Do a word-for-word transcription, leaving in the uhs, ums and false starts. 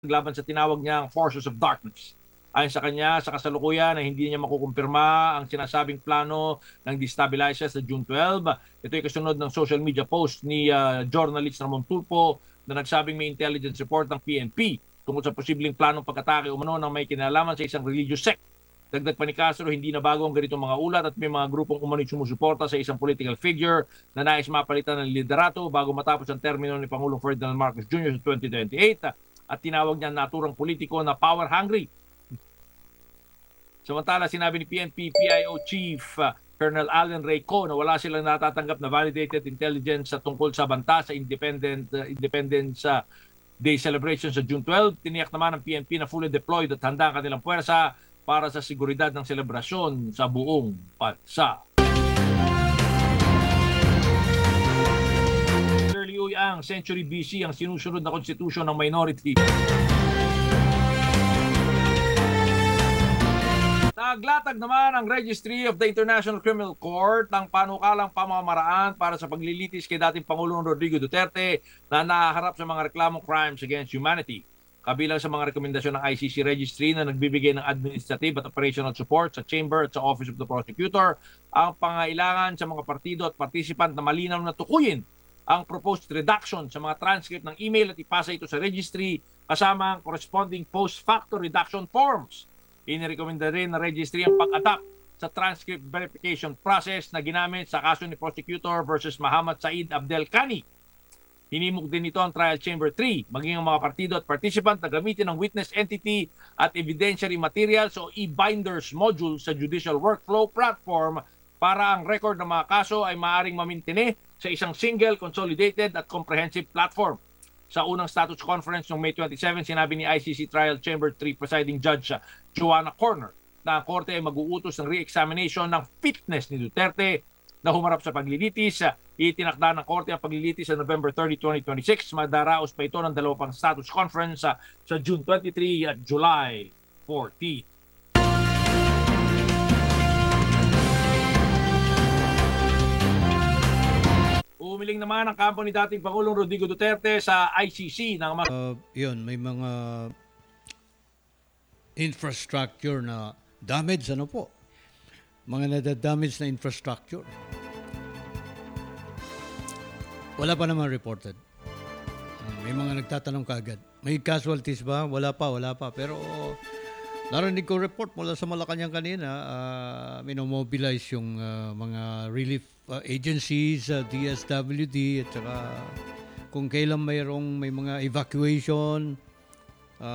laban sa tinawag niyang forces of darkness. Ayon sa kanya, sa kasalukuyan ay hindi niya makukumpirma ang sinasabing plano ng destabilizer sa June twelve. Ito ay kasunod ng social media post ni uh, journalist Ramon Tulfo na nagsabing may intelligence report ng P N P tungkol sa posibleng planong pag-atake umano ng may kinalaman sa isang religious sect. Dagdag pa ni Castro, hindi na bago ang ganitong mga ulat at may mga grupong umano'y sumusuporta sa isang political figure na nais mapalitan ng liderato bago matapos ang termino ni Pangulong Ferdinand Marcos Junior sa twenty twenty-eight at tinawag niya naturang politiko na power-hungry. Samantala, sinabi ni P N P P I O Chief uh, Colonel Allen Rayco na wala silang natatanggap na validated intelligence sa tungkol sa banta sa independent uh, Independence uh, Day celebration sa June twelve. Tiniyak naman ng P N P na fully deployed at handa ang kanilang puwersa para sa seguridad ng selebrasyon sa buong bansa. Liu Yang, Century B C ang sinusunod na konstitusyon ng minority. Naglatag naman ang Registry of the International Criminal Court ng panukalang pamamaraan para sa paglilitis kay dating Pangulong Rodrigo Duterte na nahaharap sa mga reklamong crimes against humanity. Kabilang sa mga rekomendasyon ng I C C Registry na nagbibigay ng administrative at operational support sa Chamber at sa Office of the Prosecutor ang pangailangan sa mga partido at participant na malinaw na tukuyin ang proposed reduction sa mga transcript ng email at ipasa ito sa registry kasama ang corresponding post-facto reduction forms. Inirekomenda rin na registry ang pag-adapt sa transcript verification process na ginamit sa kaso ni Prosecutor versus Muhammad Said Abdel Kani. Hinimok din ito ang Trial Chamber three, maging ang mga partido at participant na gamitin ng witness entity at evidentiary materials o e-binders module sa judicial workflow platform para ang record ng mga kaso ay maaaring mamintine sa isang single, consolidated at comprehensive platform. Sa unang status conference noong May twenty-seven, sinabi ni I C C Trial Chamber three Presiding Judge Joanna Corner na ang korte ay mag-uutos ng re-examination ng fitness ni Duterte na humarap sa paglilitis. Itinakda ng korte ang paglilitis sa November thirtieth, twenty twenty-six. Madaraos pa ito ng dalawa pang status conference sa June twenty-third at July fourteenth. Umiling naman ang kampo ni dating Pangulong Rodrigo Duterte sa I C C ng mga... Uh, yun, may mga infrastructure na damage, ano po? Mga nadadamage na infrastructure. Wala pa naman reported. Uh, may mga nagtatanong kaagad. May casualties ba? Wala pa, wala pa. Pero narinig ko report mula sa Malacanang kanina, uh, minomobilize yung uh, mga relief uh, agencies, uh, D S W D, at saka kung kailan mayroong may mga evacuation,